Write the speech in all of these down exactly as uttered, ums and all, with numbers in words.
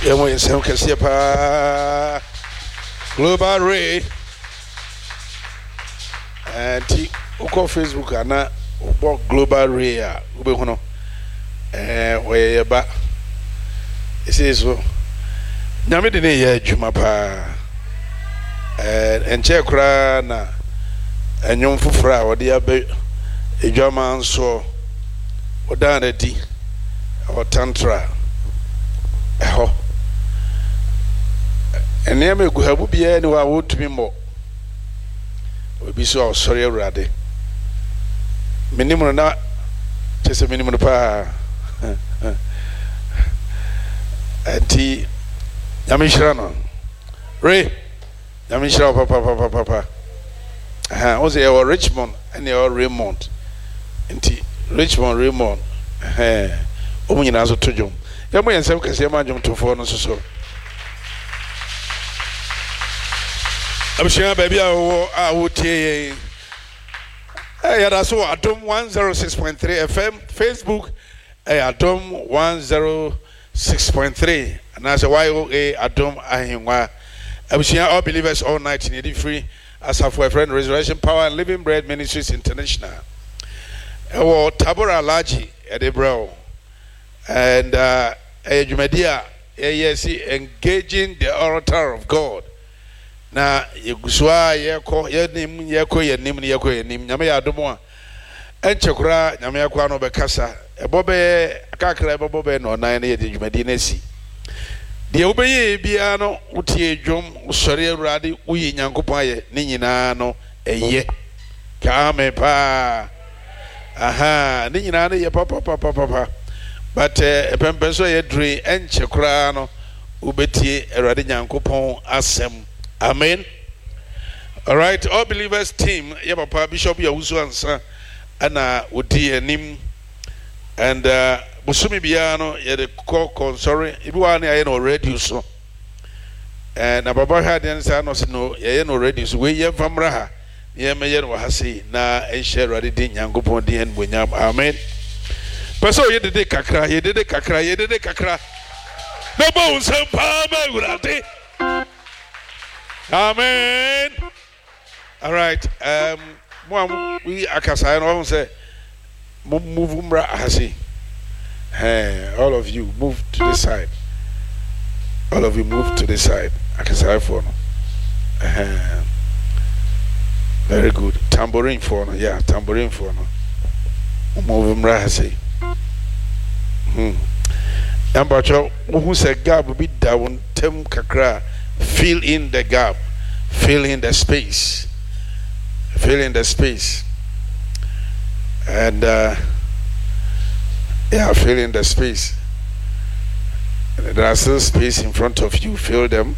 Emo yesem kese pa Global Ray anti uko Facebook ana ubo Global Ray a ube hono eh oye ba ese so nyame de ne ye adwuma pa eh enche kura na enwom fufura odi abe edwama nso odana di o tantra eho ene me gu habu bia ni wa wotumi mo obi so osori awurade minimu na tese minimu pa anti yamishira no re yamishira papa papa papa aha o say o Richmond and o Raymond anti Richmond Raymond eh o munyina so tojom yamo yensem kase ma djom tofo no so so abshia baby a wo a wo tie eh ya da so Adom one oh six point three F M Facebook eh Adom one oh six point three and as a Y O A Adom ahinwa abshia all believers all night in the free as of our friend Resurrection Power and Living Bread Ministries International eh wo Tabora Alaji Edebro and uh Jumedia yes engaging the orator of God na yeguswa yeko yenim yeko yenim yeko yenim nyame ya domo a enchekura nyame yakwa no bekasa ebobe akakra ebobe no nan na yedi Jumedi na si de obeye bia no utie dwom usori awurade uyi nyankopon aye ni nyina no eye kame pa aha ni nyina no ye papa papa papa but eh pempenso ye dre enche kura no ubetie awurade nyankopon asem amen. All right, all believers team ye papa bishop Yawusu ansa ana odi anim and uh busumi bia no ye de ko sorry ibi wa na ye no radio so and na baba ha den sa no no ye no radio so we ye famra ha ye me ye no ha sei na enche awurade din nyankopon din bonyam amen. Paso ye dede kakra ye dede kakra ye dede kakra no bo sempa ma urade amen. All right, um mo we akasa no say move umra hasi hey all of you move to the side, all of you move to the side akasa for no uh, very good tambourine for no yeah tambourine for no move umra hasi. Hmm. Ambacho who said gap be down tem kakra fill in the gap, fill in the space, fill in the space, and uh, yeah, fill in the space. There are still space in front of you. Fill them.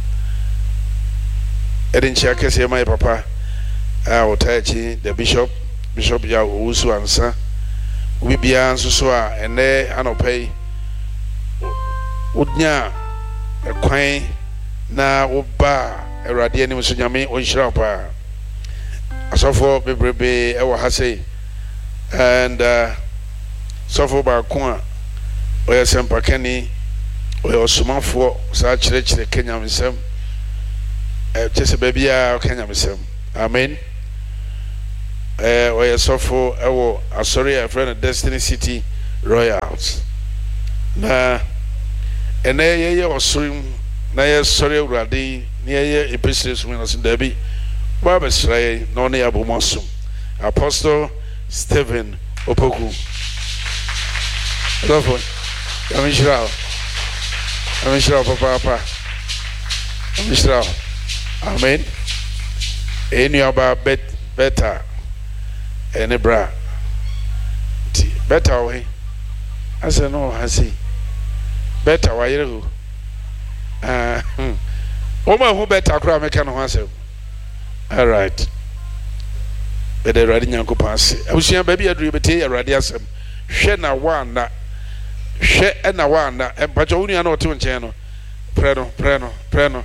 Edin Chaka say my papa. I will tell you the bishop, Bishop Yawusu answer. We be answer so and there I no pay Udnya a quain na oba a radian was yami on shrapa. So for Bibrebe ewa hase and uh so for Bakwa or Sempa Kenny or Suman for such rich the Kenya Misem just a baby Kenya Misem. Amen. Uh, or so for our uh, sorry, a friend of Destiny City Royals. Na and there ye was swim, na sorry, already near a business winners in Debbie, Barbara Sray, Noni Abumosum, Apostle Stephen Opoku. Love one, I'm sure, I'm sure, Papa, I'm sure, amen. Any about bet better. Any bra better way. I said no, I see better way you uh woman who better crowd make no answer. All right, but the ready yanko pass. I was saying baby I dream bete already asem hwe na one na hwe na one na e ba jo unu na oto nchen no pre no pre no pre no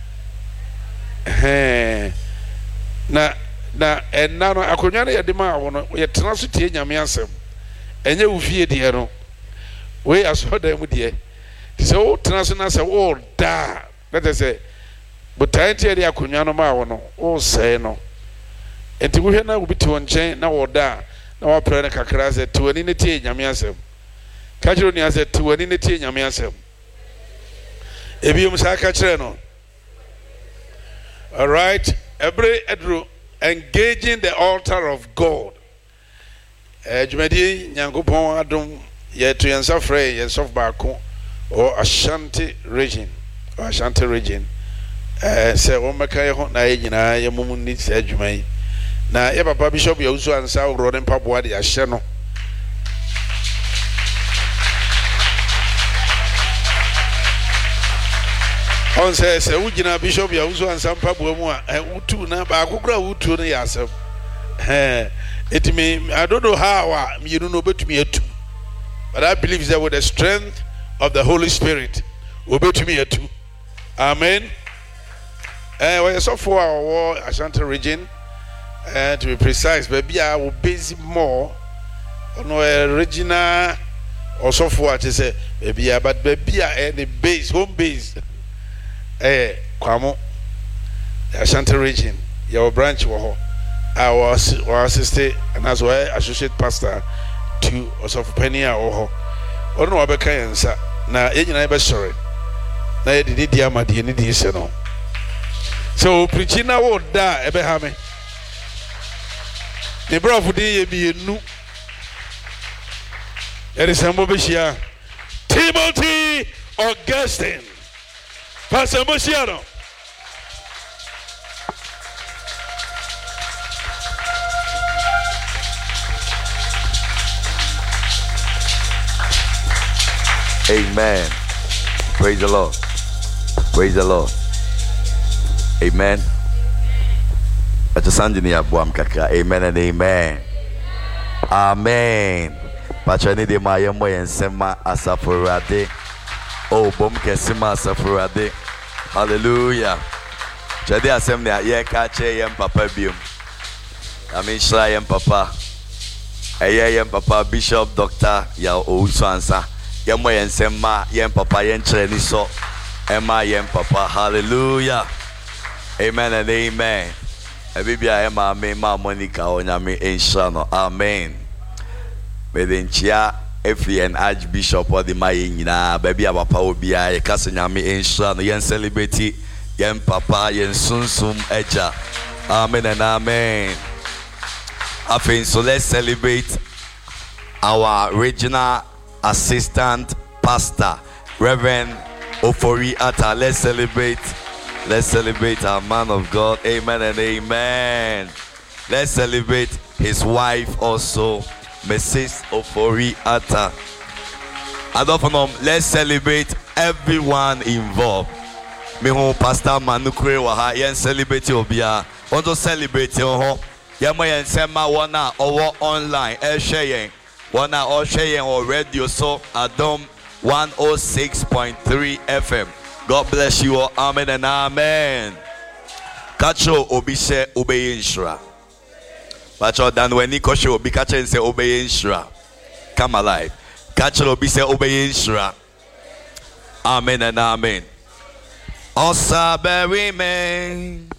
eh na na enna no akonwa na yede ma wo ye tena so tie nyame asem enye wo fie de no we aso da mu de So Transona say, oh da. Let us say, but Tianti area Kunyano Mawono, oh say no. And to we na ubi to unchain na or da. Na wa prayer kakra say to an inity nyamiasem. Kajuni said to an inity nyamiasem. Ebium sa kachre no. All right, every edru engaging the altar of God. Eh jumedi nyankopon adom ye to yensa frey yensof baako or Ashanti region or Ashanti region. Eh say o meka ye ho na ye nyina ye mum ni se adwuma yi. Na ye papa bishop ye usu ansa wo ro mpaboa de ahye no. On says, Ujina Bishop Yahuzo and some Pabuamua, and Utu na Bakukra Utu Yasem. It may, I don't know how you don't know but me too. But I believe that with the strength of the Holy Spirit, obey to me too. Amen. And we saw for our war, Ashanti region, and to be precise, maybe I will base more on our original or so for to say, maybe, but maybe any base, home base. Eh, Kwamo, Ashanti region, your branch war. I was assistant and as well associate pastor to also for Penny or or no Abeka answer. Now, any neighbor sorry. Now, you did the Amadi, you need this, you know. So, preaching now, what da, Ebehame. The brother day be a new. There is some Bobishia Timothy Augustine. Pastor Mosiano. Amen. Praise the Lord. Praise the Lord. Amen. Amen and amen. Amen. Pachani de Mayamo and Sema Asafurade. Oh, Bom Kesima Asafurade. Hallelujah. Jadi assembly ye kache yem papa bium. Amin shla yem papa. Eye yem papa Bishop Doctor ya Ousansa. Yemo yen sema yem papa yen chreni so. Emma yem papa. Hallelujah. Amen and amen. Ebibia ema me ma Monica onyame enshano. Amen. Medenchia Efri and Archbishop or the Mayina, baby, papa will be a Casanami in Shan, yen celebrity, yen papa, yen soon soon edger. Amen and amen. I think so. Let's celebrate our regional assistant pastor, Reverend Ofori Atta. Let's celebrate. Let's celebrate our man of God. Amen and amen. Let's celebrate his wife also. Missus Ofori Atta. Let's celebrate everyone involved. Me home Pastor Manukwe waha yen celebrate obia. Want to celebrate your home. Yama yen sema wana or online. E share wana or share or radio so Adom one oh six point three F M. God bless you all. Amen and amen. Kacho obise obey inshra. But then when you catch you, be catch and say obey inshra. Come alive. Catch you, be say obey inshra. Amen and amen. Osa berry man.